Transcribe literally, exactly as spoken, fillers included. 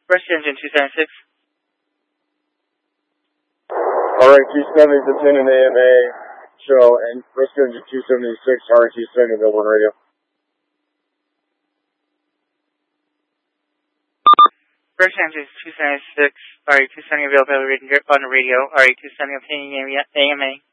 Rescue Engine two seventy-six. R I two seventy, Lieutenant A M A, show, and Rescue Engine two seventy-six, R I two seventy, available on radio. Rescue Engine two seventy-six, R I two seventy, available on the radio, R I two seventy, obtaining A M A.